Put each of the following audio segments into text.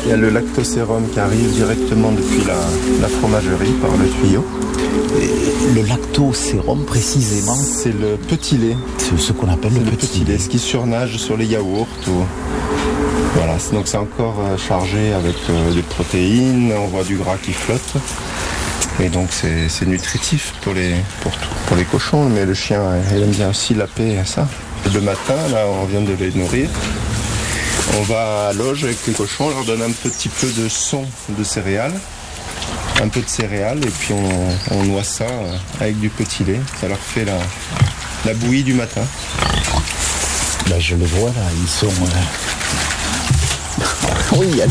Il y a le lactosérum qui arrive directement depuis la fromagerie par le tuyau. Le lactosérum, précisément, c'est le petit lait. C'est ce qu'on appelle le petit lait. Ce qui surnage sur les yaourts. Voilà, donc c'est encore chargé avec des protéines, on voit du gras qui flotte. Et donc c'est nutritif pour les cochons, mais le chien il aime bien aussi laper ça. Le matin, là, on vient de les nourrir. On va à l'auge avec les cochons, on leur donne un petit peu de son de céréales. Un peu de céréales et puis on noie ça avec du petit lait. Ça leur fait la bouillie du matin. Là, je le vois, là, ils sont... Oui, il y en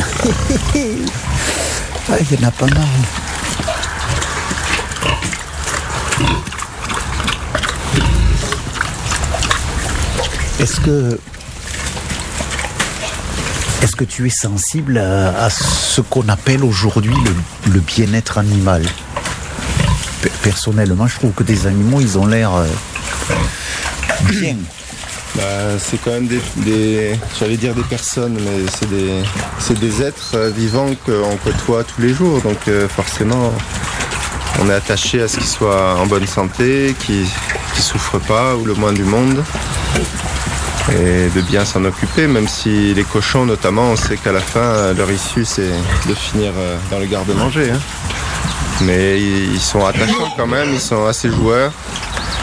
a... il y en a pas mal. Est-ce que tu es sensible à ce qu'on appelle aujourd'hui le bien-être animal ? Personnellement, je trouve que des animaux, ils ont l'air bien. C'est quand même j'allais dire des personnes, mais c'est des êtres vivants qu'on côtoie tous les jours. Donc forcément, on est attaché à ce qu'ils soient en bonne santé, qu'ils ne souffrent pas ou le moins du monde. Et de bien s'en occuper, même si les cochons notamment, on sait qu'à la fin, leur issue c'est de finir dans le garde-manger. Hein. Mais ils sont attachants quand même, ils sont assez joueurs.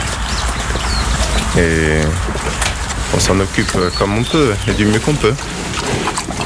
Et on s'en occupe comme on peut, et du mieux qu'on peut.